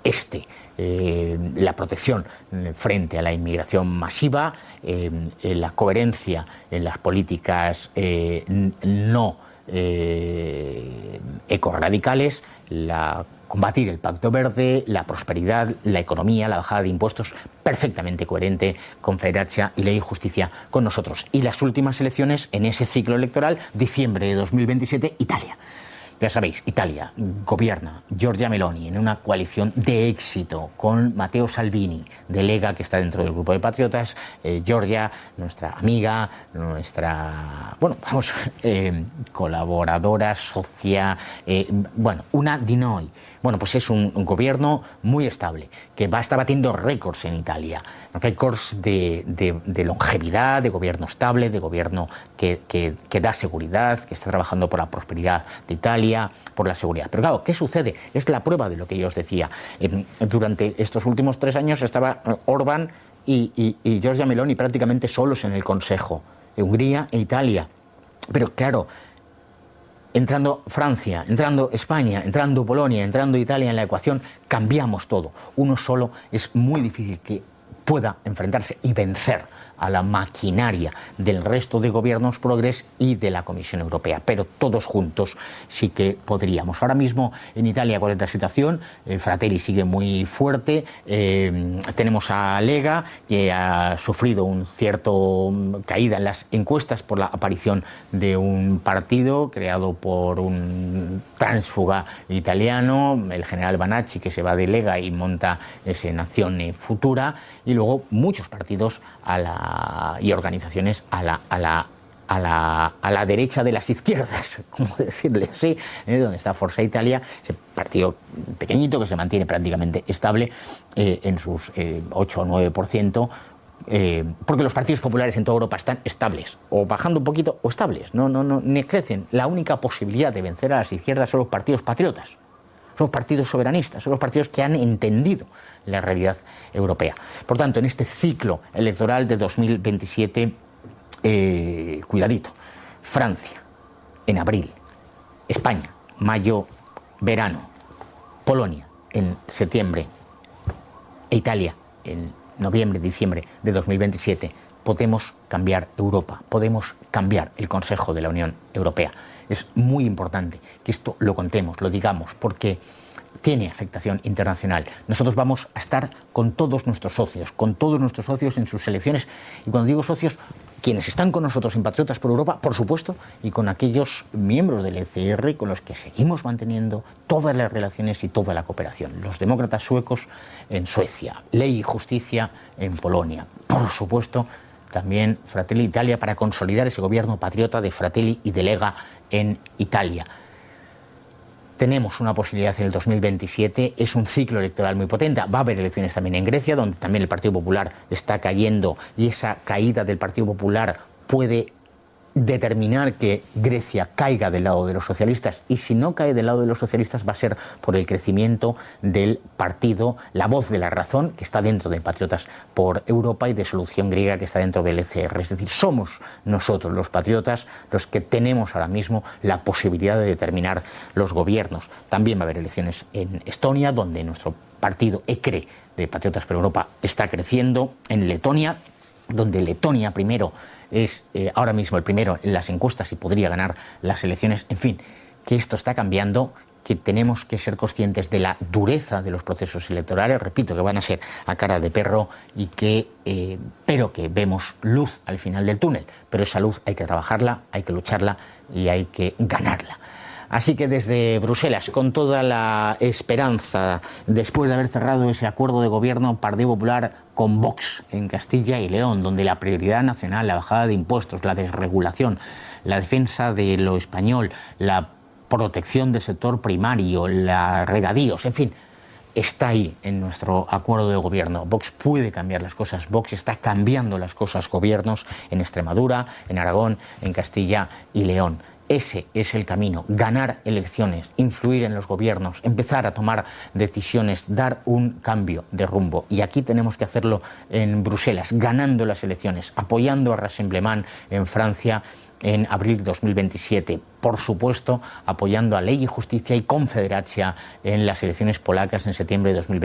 la protección frente a la inmigración masiva, la coherencia en las políticas no ecorradicales, combatir el Pacto Verde, la prosperidad, la economía, la bajada de impuestos, perfectamente coherente con Federacia y Ley y Justicia con nosotros. Y las últimas elecciones en ese ciclo electoral, diciembre de 2027, Italia. Ya sabéis, Italia gobierna Giorgia Meloni en una coalición de éxito con Matteo Salvini, de Lega, que está dentro del grupo de patriotas, Giorgia, nuestra amiga, colaboradora, socia, una di noi. Bueno, pues es un gobierno muy estable, que está batiendo récords en Italia, récords de longevidad, de gobierno estable, de gobierno que da seguridad, que está trabajando por la prosperidad de Italia, por la seguridad. Pero claro, ¿qué sucede? Es la prueba de lo que yo os decía. Durante estos últimos 3 años estaba Orbán y Giorgia Meloni prácticamente solos en el Consejo, Hungría e Italia. Pero claro, entrando Francia, entrando España, entrando Polonia, entrando Italia en la ecuación, cambiamos todo. Uno solo es muy difícil que pueda enfrentarse y vencer a la maquinaria del resto de gobiernos progres y de la Comisión Europea, pero todos juntos sí que podríamos. Ahora mismo en Italia, ¿cuál es la situación? Fratelli sigue muy fuerte, tenemos a Lega, que ha sufrido un cierto caída en las encuestas por la aparición de un partido creado por un tránsfuga italiano, el general Banacci, que se va de Lega y monta ese Nazione Futura, y luego muchos partidos y organizaciones a la derecha de las izquierdas, como decirle así, donde está Forza Italia, ese partido pequeñito que se mantiene prácticamente estable en sus 8 o 9%, porque los partidos populares en toda Europa están estables, o bajando un poquito, o estables, no crecen. La única posibilidad de vencer a las izquierdas son los partidos patriotas, son los partidos soberanistas, son los partidos que han entendido la realidad europea. Por tanto, en este ciclo electoral de 2027, cuidadito, Francia en abril, España, mayo, verano, Polonia en septiembre e Italia en noviembre, diciembre de 2027, podemos cambiar Europa, podemos cambiar el Consejo de la Unión Europea. Es muy importante que esto lo contemos, lo digamos, porque tiene afectación internacional. Nosotros vamos a estar con todos nuestros socios en sus elecciones, y cuando digo socios, quienes están con nosotros en Patriotas por Europa, por supuesto, y con aquellos miembros del ECR con los que seguimos manteniendo todas las relaciones y toda la cooperación. Los demócratas suecos en Suecia, Ley y Justicia en Polonia, por supuesto, también Fratelli Italia, para consolidar ese gobierno patriota de Fratelli y de Lega en Italia. Tenemos una posibilidad en el 2027, es un ciclo electoral muy potente. Va a haber elecciones también en Grecia, donde también el Partido Popular está cayendo, y esa caída del Partido Popular puede determinar que Grecia caiga del lado de los socialistas, y si no cae del lado de los socialistas va a ser por el crecimiento del partido La Voz de la Razón, que está dentro de Patriotas por Europa, y de Solución Griega, que está dentro del ECR. Es decir, somos nosotros los patriotas los que tenemos ahora mismo la posibilidad de determinar los gobiernos. También va a haber elecciones en Estonia, donde nuestro partido ECRE de Patriotas por Europa está creciendo, en Letonia, donde Letonia primero es ahora mismo el primero en las encuestas y podría ganar las elecciones. En fin, que esto está cambiando, que tenemos que ser conscientes de la dureza de los procesos electorales, repito, que van a ser a cara de perro, y pero que vemos luz al final del túnel, pero esa luz hay que trabajarla, hay que lucharla y hay que ganarla. Así que desde Bruselas, con toda la esperanza, después de haber cerrado ese acuerdo de gobierno Partido Popular con Vox en Castilla y León, donde la prioridad nacional, la bajada de impuestos, la desregulación, la defensa de lo español, la protección del sector primario, los regadíos, en fin, está ahí en nuestro acuerdo de gobierno. Vox puede cambiar las cosas, Vox está cambiando las cosas, gobiernos en Extremadura, en Aragón, en Castilla y León. Ese es el camino, ganar elecciones, influir en los gobiernos, empezar a tomar decisiones, dar un cambio de rumbo. Y aquí tenemos que hacerlo en Bruselas, ganando las elecciones, apoyando a Rassemblement en Francia en abril de 2027. Por supuesto, apoyando a Ley y Justicia y Confederacia en las elecciones polacas en septiembre de 2027.